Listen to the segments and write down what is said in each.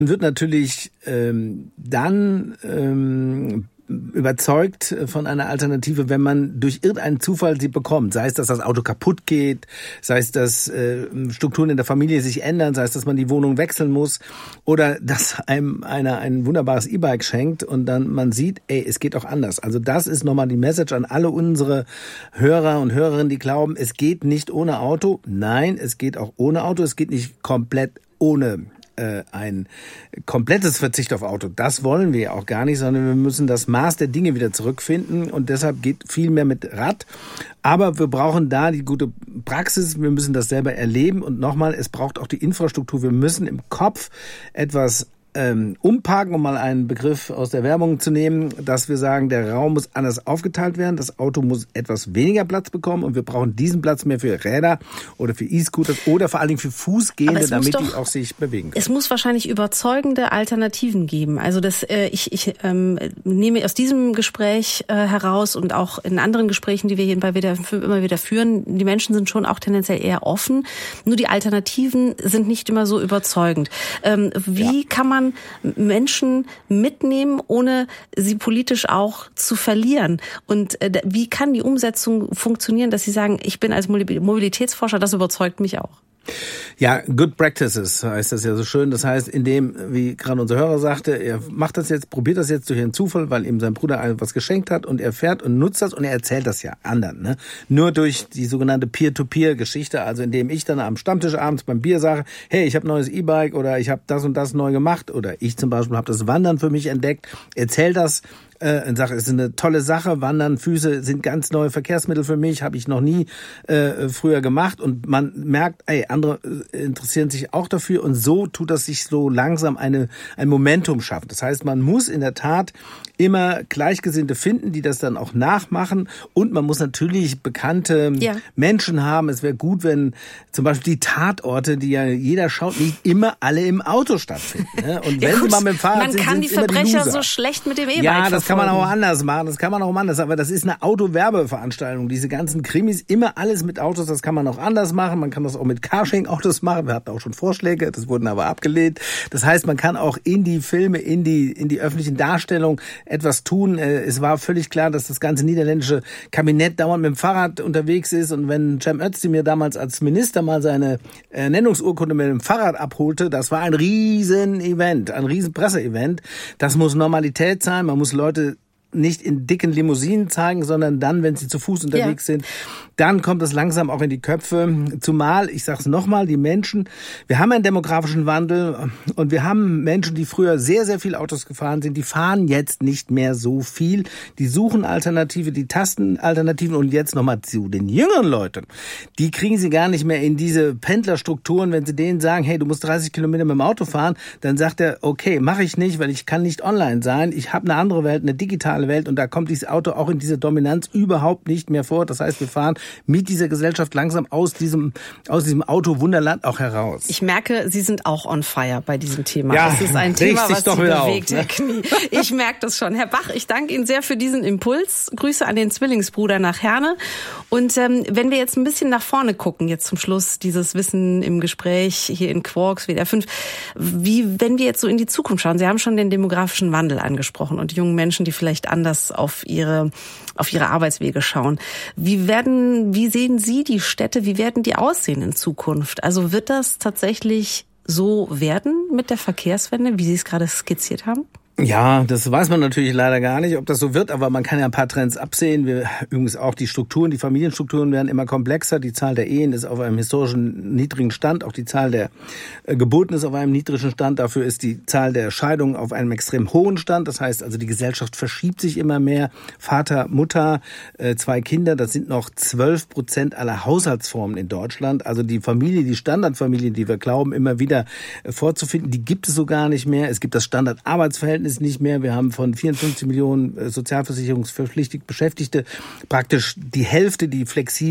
Wird natürlich dann überzeugt von einer Alternative, wenn man durch irgendeinen Zufall sie bekommt. Sei es, dass das Auto kaputt geht, sei es, dass Strukturen in der Familie sich ändern, sei es, dass man die Wohnung wechseln muss oder dass einem einer ein wunderbares E-Bike schenkt und dann man sieht, es geht auch anders. Also das ist nochmal die Message an alle unsere Hörer und Hörerinnen, die glauben, es geht nicht ohne Auto. Nein, es geht auch ohne Auto. Es geht nicht komplett ohne ein komplettes Verzicht auf Auto. Das wollen wir ja auch gar nicht, sondern wir müssen das Maß der Dinge wieder zurückfinden und deshalb geht viel mehr mit Rad. Aber wir brauchen da die gute Praxis, wir müssen das selber erleben und nochmal, es braucht auch die Infrastruktur. Wir müssen im Kopf etwas umparken, um mal einen Begriff aus der Werbung zu nehmen, dass wir sagen, der Raum muss anders aufgeteilt werden, das Auto muss etwas weniger Platz bekommen und wir brauchen diesen Platz mehr für Räder oder für E-Scooters oder vor allen Dingen für Fußgehende, damit die auch sich bewegen können. Es muss wahrscheinlich überzeugende Alternativen geben. Also ich nehme aus diesem Gespräch heraus und auch in anderen Gesprächen, die wir hier immer wieder führen, die Menschen sind schon auch tendenziell eher offen, nur die Alternativen sind nicht immer so überzeugend. Wie kann man Menschen mitnehmen, ohne sie politisch auch zu verlieren? Und wie kann die Umsetzung funktionieren, dass Sie sagen, ich bin als Mobilitätsforscher, das überzeugt mich auch? Ja, good practices heißt das ja so schön. Das heißt, indem, wie gerade unser Hörer sagte, er macht das jetzt, probiert das jetzt durch einen Zufall, weil ihm sein Bruder etwas geschenkt hat und er fährt und nutzt das und er erzählt das ja anderen. Ne? Nur durch die sogenannte Peer-to-Peer-Geschichte, also indem ich dann am Stammtisch abends beim Bier sage, hey, ich habe ein neues E-Bike oder ich habe das und das neu gemacht oder ich zum Beispiel habe das Wandern für mich entdeckt, erzähl das und sage, es ist eine tolle Sache, Wandern, Füße sind ganz neue Verkehrsmittel für mich, habe ich noch nie früher gemacht und man merkt, andere interessieren sich auch dafür und so tut das sich so langsam ein Momentum schaffen. Das heißt, man muss in der Tat immer Gleichgesinnte finden, die das dann auch nachmachen und man muss natürlich bekannte Menschen haben. Es wäre gut, wenn zum Beispiel die Tatorte, die ja jeder schaut, nicht immer alle im Auto stattfinden. Ne? Und wenn sie mal mit dem Fahrrad sind, man kann die Verbrecher so schlecht mit dem E-Bike das kann man auch anders machen, aber das ist eine Autowerbeveranstaltung. Diese ganzen Krimis, immer alles mit Autos, das kann man auch anders machen. Man kann das auch mit Carsharing-Autos machen. Wir hatten auch schon Vorschläge, das wurden aber abgelehnt. Das heißt, man kann auch in die Filme, in die öffentlichen Darstellungen etwas tun. Es war völlig klar, dass das ganze niederländische Kabinett dauernd mit dem Fahrrad unterwegs ist. Und wenn Cem Özdemir damals als Minister mal seine Ernennungsurkunde mit dem Fahrrad abholte, das war ein Riesen-Event, ein Riesen-Presse-Event. Das muss Normalität sein. Man muss Leute nicht in dicken Limousinen zeigen, sondern dann, wenn sie zu Fuß unterwegs sind, dann kommt es langsam auch in die Köpfe. Zumal, ich sage es nochmal, die Menschen, wir haben einen demografischen Wandel und wir haben Menschen, die früher sehr, sehr viel Autos gefahren sind, die fahren jetzt nicht mehr so viel. Die suchen Alternative, die tasten Alternativen und jetzt nochmal zu den jüngeren Leuten. Die kriegen sie gar nicht mehr in diese Pendlerstrukturen. Wenn sie denen sagen, hey, du musst 30 Kilometer mit dem Auto fahren, dann sagt er, okay, mache ich nicht, weil ich kann nicht online sein. Ich habe eine andere Welt, eine digitale Welt und da kommt dieses Auto auch in dieser Dominanz überhaupt nicht mehr vor. Das heißt, wir fahren mit dieser Gesellschaft langsam aus diesem Auto-Wunderland auch heraus. Ich merke, Sie sind auch on fire bei diesem Thema. Ja, das ist ein Thema, was Sie bewegt, Herr Knie. Ich merke das schon. Herr Bach, ich danke Ihnen sehr für diesen Impuls. Grüße an den Zwillingsbruder nach Herne. Und wenn wir jetzt ein bisschen nach vorne gucken, jetzt zum Schluss dieses Wissen im Gespräch hier in Quarks, WDR 5, wenn wir jetzt so in die Zukunft schauen, Sie haben schon den demografischen Wandel angesprochen und die jungen Menschen, die vielleicht anders auf ihre Arbeitswege schauen. Wie sehen Sie die Städte? Wie werden die aussehen in Zukunft? Also wird das tatsächlich so werden mit der Verkehrswende, wie Sie es gerade skizziert haben? Ja, das weiß man natürlich leider gar nicht, ob das so wird, aber man kann ja ein paar Trends absehen. Übrigens auch die Strukturen, die Familienstrukturen werden immer komplexer. Die Zahl der Ehen ist auf einem historischen niedrigen Stand. Auch die Zahl der Geburten ist auf einem niedrigen Stand. Dafür ist die Zahl der Scheidungen auf einem extrem hohen Stand. Das heißt also, die Gesellschaft verschiebt sich immer mehr. Vater, Mutter, 2 Kinder, das sind noch 12% aller Haushaltsformen in Deutschland. Also die Familie, die Standardfamilie, die wir glauben, immer wieder vorzufinden, die gibt es so gar nicht mehr. Es gibt das Standardarbeitsverhältnis nicht mehr. Wir haben von 54 Millionen sozialversicherungspflichtig Beschäftigte praktisch die Hälfte, die flexibel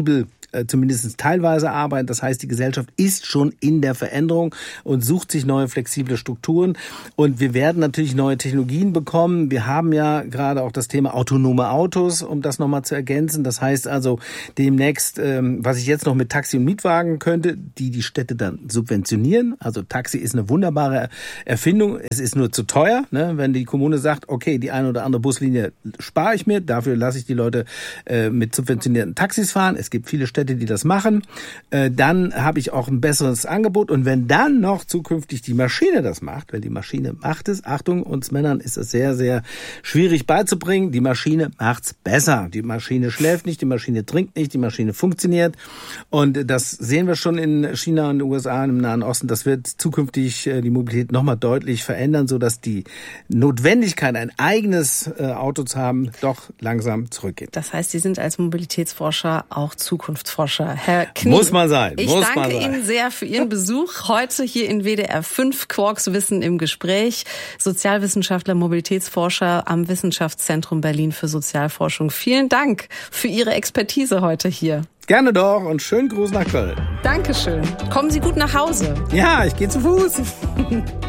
zumindest teilweise arbeiten. Das heißt, die Gesellschaft ist schon in der Veränderung und sucht sich neue flexible Strukturen. Und wir werden natürlich neue Technologien bekommen. Wir haben ja gerade auch das Thema autonome Autos, um das nochmal zu ergänzen. Das heißt also demnächst, was ich jetzt noch mit Taxi und Mietwagen könnte, die Städte dann subventionieren. Also Taxi ist eine wunderbare Erfindung. Es ist nur zu teuer, ne? Wenn die Kommune sagt, okay, die eine oder andere Buslinie spare ich mir, dafür lasse ich die Leute mit subventionierten Taxis fahren. Es gibt viele Städte, die das machen. Dann habe ich auch ein besseres Angebot. Und wenn dann noch zukünftig die Maschine das macht, wenn die Maschine macht es, Achtung, uns Männern ist es sehr, sehr schwierig beizubringen, die Maschine macht's besser. Die Maschine schläft nicht, die Maschine trinkt nicht, die Maschine funktioniert. Und das sehen wir schon in China und den USA und im Nahen Osten. Das wird zukünftig die Mobilität nochmal deutlich verändern, sodass die Notwendigkeit, ein eigenes Auto zu haben, doch langsam zurückgeht. Das heißt, Sie sind als Mobilitätsforscher auch Zukunftsforscher. Herr Knie. Muss man sein. Ich danke Ihnen sehr für Ihren Besuch heute hier in WDR 5 Quarks Wissen im Gespräch. Sozialwissenschaftler, Mobilitätsforscher am Wissenschaftszentrum Berlin für Sozialforschung. Vielen Dank für Ihre Expertise heute hier. Gerne doch und schönen Gruß nach Köln. Dankeschön. Kommen Sie gut nach Hause. Ja, ich gehe zu Fuß.